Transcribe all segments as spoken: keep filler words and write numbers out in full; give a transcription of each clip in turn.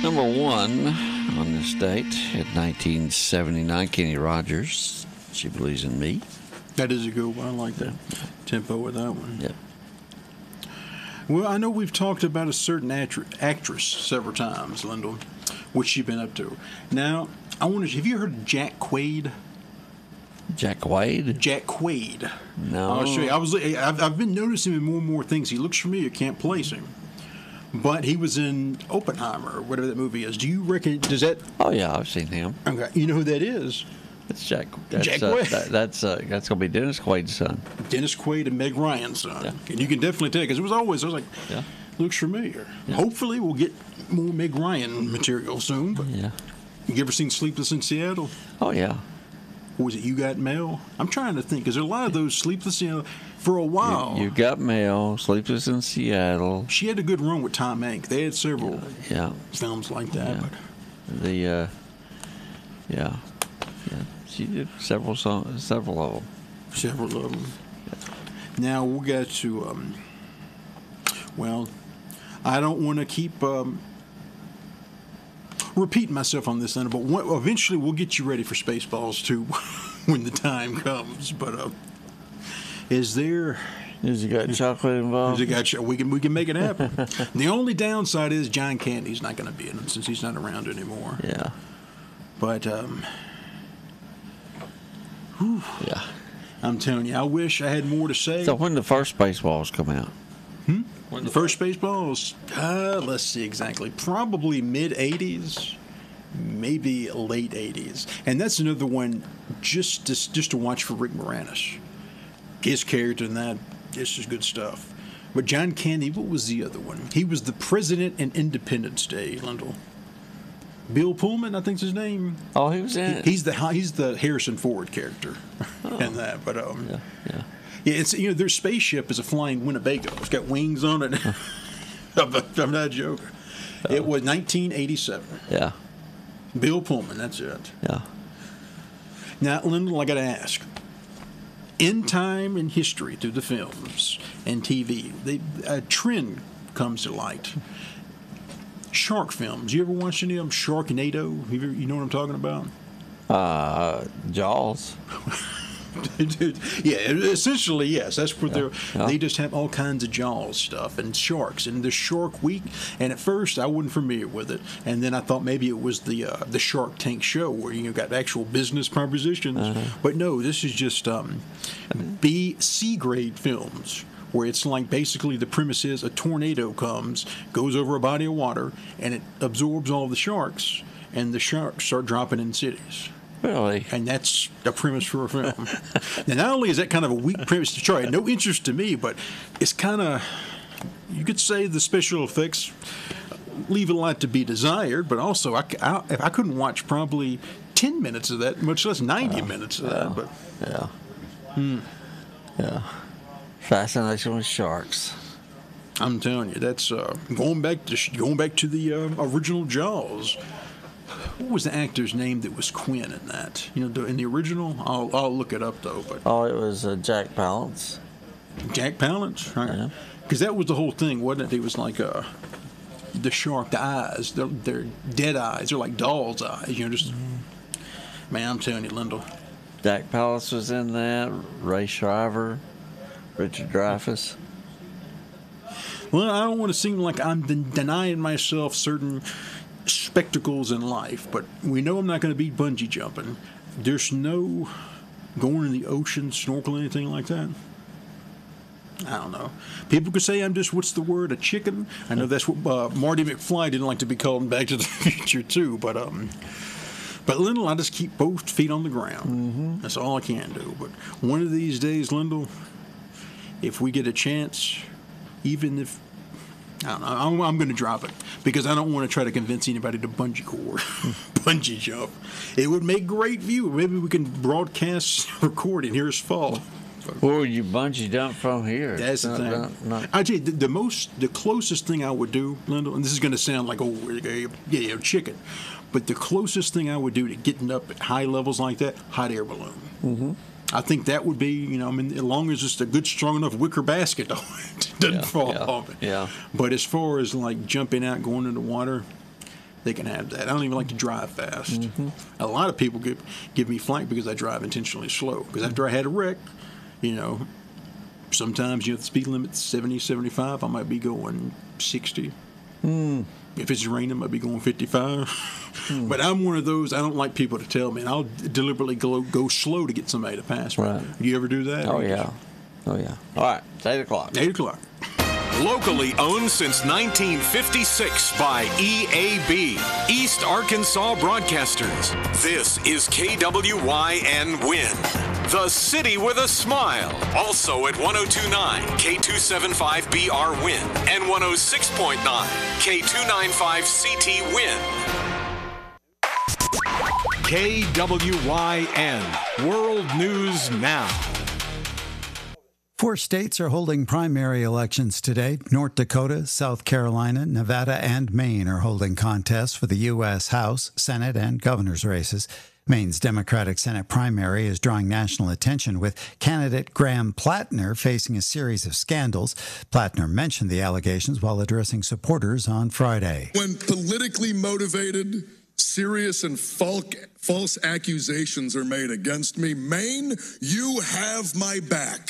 Number one on this date in nineteen seventy-nine, Kenny Rogers, She Believes in Me. That is a good one. I like that tempo with that one. Yep. Well, I know we've talked about a certain actri- actress several times, Lyndall. What's she been up to? Now, I want to. Have you heard of Jack Quaid? Jack Quaid? Jack Quaid. No. I'll show you. I was. I've, I've been noticing him in more and more things. He looks familiar. Can't place him. But he was in Oppenheimer, or whatever that movie is. Do you reckon? Does that? Oh yeah, I've seen him. Okay. You know who that is? It's Jack. That's, Jack uh, Quaid. that, that's uh, that's gonna be Dennis Quaid's son. Dennis Quaid and Meg Ryan's son. Yeah. And you can definitely tell because it was always. I was like, Yeah. looks familiar. Yeah. Hopefully, we'll get more Meg Ryan material soon. But Yeah. you ever seen Sleepless in Seattle? Oh yeah. Or was it You Got Mail? I'm trying to think because there are a lot of those Sleepless in for a while. You, you Got Mail, Sleepless in Seattle. She had a good run with Tom Hanks. They had several Yeah. films like that. Yeah. But The uh, yeah, yeah. She did several songs, several of them. several of them. Now we'll get to. Um, well, I don't want to keep um, repeating myself on this, then, but one, eventually we'll get you ready for Spaceballs too when the time comes. But uh, is there? Has he got chocolate involved? Is it got, we can we can make it happen. The only downside is John Candy's not going to be in it since he's not around anymore. Yeah. But um, Yeah. I'm telling you, I wish I had more to say. So when the first Spaceballs come out? Hmm? The first Spaceballs, uh, let's see exactly. Probably mid eighties, maybe late eighties. And that's another one just to, just to watch for Rick Moranis. His character in that, this is good stuff. But John Candy, what was the other one? He was the president in Independence Day, Lyndall. Bill Pullman, I think's his name. Oh, he was in it. He's the he's the Harrison Ford character Oh. in that. But um, Yeah, yeah. yeah, it's you know their spaceship is a flying Winnebago. It's got wings on it. I'm, I'm not joking. It was nineteen eighty-seven. Yeah, Bill Pullman, that's it. yeah. Now, Lyndall, I got to ask. In time and history, through the films and T V, they, a trend comes to light. Shark films. You ever watch any of them? Sharknado. You, ever, you know what I'm talking about? Uh, Jaws. Yeah, essentially, yes. That's what they're. yeah. They just have all kinds of Jaws stuff and sharks and the Shark Week. And at first, I wasn't familiar with it, and then I thought maybe it was the uh, the Shark Tank show where you got actual business propositions. Uh-huh. But no, this is just um, B C grade films. Where it's like basically the premise is a tornado comes, goes over a body of water, and it absorbs all the sharks, and the sharks start dropping in cities. Really? And that's the premise for a film. Now, not only is that kind of a weak premise to try, no interest to me, but it's kind of, you could say the special effects leave a lot to be desired, but also I, I, if I couldn't watch probably ten minutes of that, much less ninety minutes of that. But Yeah. Hmm. Yeah. Fascination with sharks. I'm telling you, that's uh, going back to going back to the uh, original Jaws. What was the actor's name that was Quinn in that? You know, the- in the original, I'll I'll look it up though. But Oh, it was uh, Jack Palance. Jack Palance, right? Yeah. Because that was the whole thing, wasn't it? It was like uh, the shark, the eyes, they're, they're dead eyes. They're like doll's eyes. You know, just man, I'm telling you, Lyndall. Jack Palance was in that. Ray Shriver, Richard Dreyfuss. Well, I don't want to seem like I'm den- denying myself certain spectacles in life, but we know I'm not going to be bungee jumping. There's no going in the ocean, snorkeling, anything like that. I don't know. People could say I'm just, what's the word, a chicken? I know that's what uh, Marty McFly didn't like to be called in Back to the Future, too, but, um, but Lyndall, I just keep both feet on the ground. Mm-hmm. That's all I can do. But one of these days, Lyndall, if we get a chance, even if, I don't know, I'm, I'm going to drop it because I don't want to try to convince anybody to bungee cord, bungee jump. It would make great view. Maybe we can broadcast, record, and hear us fall. Where would you bungee jump from here? That's the Not- thing. not- not- I tell you, the, the most, the closest thing I would do, Lyndall, and this is going to sound like, oh, yeah, yeah, chicken, but the closest thing I would do to getting up at high levels like that, hot air balloon. Mm-hmm. I think that would be, you know, I mean, as long as it's a good, strong enough wicker basket, though, it doesn't Yeah, fall yeah, off. yeah. But as far as like jumping out, going into the water, they can have that. I don't even like to drive fast. Mm-hmm. A lot of people give give me flack because I drive intentionally slow. Because after I had a wreck, you know, sometimes, you know, the speed limit's seventy, seventy-five. I might be going sixty. Mm. If it's raining, I might be going fifty-five. Mm. But I'm one of those, I don't like people to tell me, and I'll deliberately go, go slow to get somebody to pass me. Right. Do you ever do that? Oh, yeah. Oh, yeah. All right. It's eight o'clock. eight o'clock. Locally owned since nineteen fifty-six by E A B, East Arkansas Broadcasters. This is K W Y N Win, the city with a smile. Also at one oh two point nine K two seventy-five B R Win and one oh six point nine K two ninety-five C T Win. K W Y N, World News Now. Four states are holding primary elections today. North Dakota, South Carolina, Nevada, and Maine are holding contests for the U S House, Senate, and governor's races. Maine's Democratic Senate primary is drawing national attention, with candidate Graham Plattner facing a series of scandals. Plattner mentioned the allegations while addressing supporters on Friday. When politically motivated, serious and false accusations are made against me, Maine, you have my back.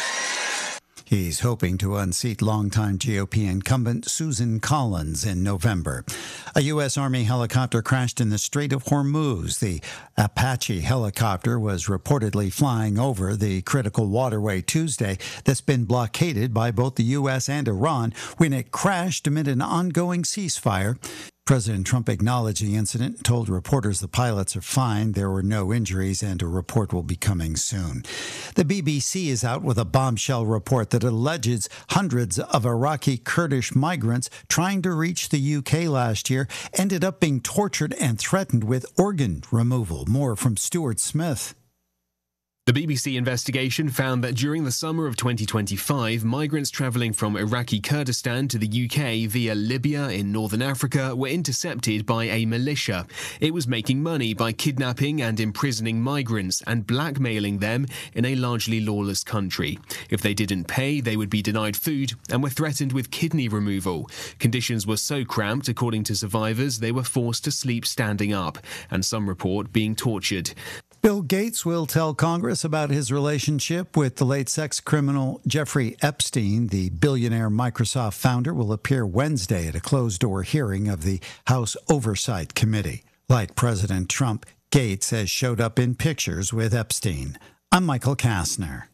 He's hoping to unseat longtime G O P incumbent Susan Collins in November. A U S. Army helicopter crashed in the Strait of Hormuz. The Apache helicopter was reportedly flying over the critical waterway Tuesday that's been blockaded by both the U S and Iran when it crashed amid an ongoing ceasefire. President Trump acknowledged the incident and told reporters the pilots are fine, there were no injuries, and a report will be coming soon. The B B C is out with a bombshell report that alleges hundreds of Iraqi Kurdish migrants trying to reach the U K last year ended up being tortured and threatened with organ removal. More from Stuart Smith. The B B C investigation found that during the summer of twenty twenty-five, migrants travelling from Iraqi Kurdistan to the U K via Libya in northern Africa were intercepted by a militia. It was making money by kidnapping and imprisoning migrants and blackmailing them in a largely lawless country. If they didn't pay, they would be denied food and were threatened with kidney removal. Conditions were so cramped, according to survivors, they were forced to sleep standing up, and some report being tortured. Bill Gates will tell Congress about his relationship with the late sex criminal Jeffrey Epstein. The billionaire Microsoft founder will appear Wednesday at a closed-door hearing of the House Oversight Committee. Like President Trump, Gates has showed up in pictures with Epstein. I'm Michael Kastner.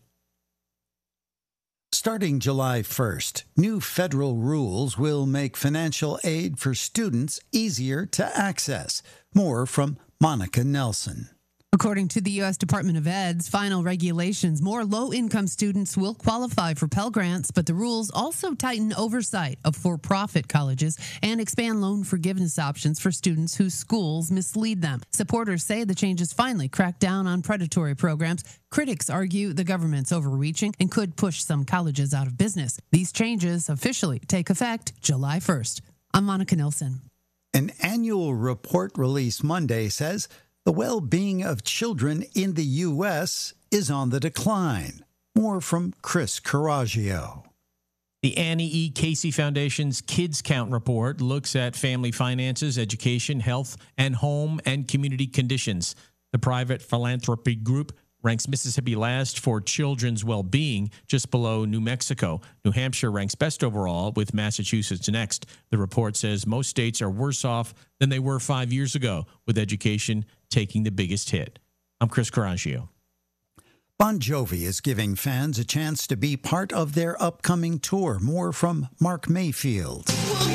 Starting July first, new federal rules will make financial aid for students easier to access. More from Monica Nelson. According to the U S. Department of Ed's final regulations, more low-income students will qualify for Pell Grants, but the rules also tighten oversight of for-profit colleges and expand loan forgiveness options for students whose schools mislead them. Supporters say the changes finally crack down on predatory programs. Critics argue the government's overreaching and could push some colleges out of business. These changes officially take effect July first. I'm Monica Nelson. An annual report released Monday says the well-being of children in the U S is on the decline. More from Chris Coraggio. The Annie E. Casey Foundation's Kids Count report looks at family finances, education, health, and home and community conditions. The private philanthropy group ranks Mississippi last for children's well-being, just below New Mexico. New Hampshire ranks best overall, with Massachusetts next. The report says most states are worse off than they were five years ago, with education taking the biggest hit. I'm Chris Coraggio. Bon Jovi is giving fans a chance to be part of their upcoming tour. More from Mark Mayfield.